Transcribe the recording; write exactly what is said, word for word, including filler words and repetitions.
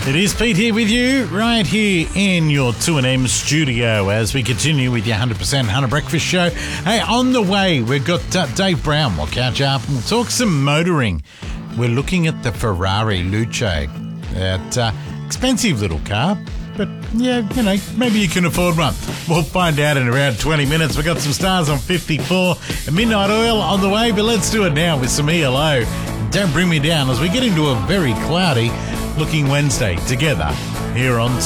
It is Pete here with you, right here in your two N M studio as we continue with your one hundred percent Hunter Breakfast Show. Hey, on the way, we've got uh, Dave Brown. We'll catch up and we'll talk some motoring. We're looking at the Ferrari Luce. That uh, expensive little car, but yeah, you know, maybe you can afford one. We'll find out in around twenty minutes. We've got some stars on fifty-four and Midnight Oil on the way, but let's do it now with some E L O. Don't bring me down as we get into a very cloudy looking Wednesday together here on